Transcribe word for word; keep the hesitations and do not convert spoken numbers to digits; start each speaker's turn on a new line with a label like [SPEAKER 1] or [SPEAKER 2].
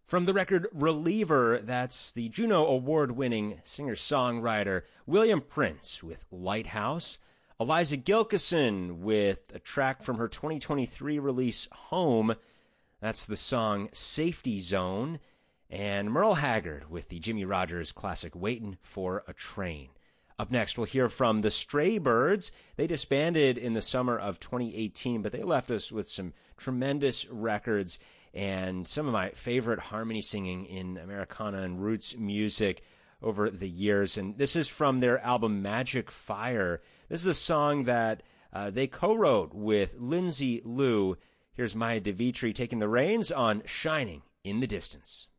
[SPEAKER 1] From the record Reliever, that's the Juno Award-winning singer-songwriter William Prince with Lighthouse. Eliza Gilkyson with a track from her twenty twenty-three release Home. That's the song Safety Zone. And Merle Haggard with the Jimmie Rodgers classic Waitin' for a Train. Up next, we'll hear from the Stray Birds. They disbanded in the summer of twenty eighteen, but they left us with some tremendous records and some of my favorite harmony singing in Americana and roots music over the years. And this is from their album Magic Fire. This is a song that uh, they co-wrote with Lindsay Lou. Here's Maya DeVitri taking the reins on Shining in the Distance.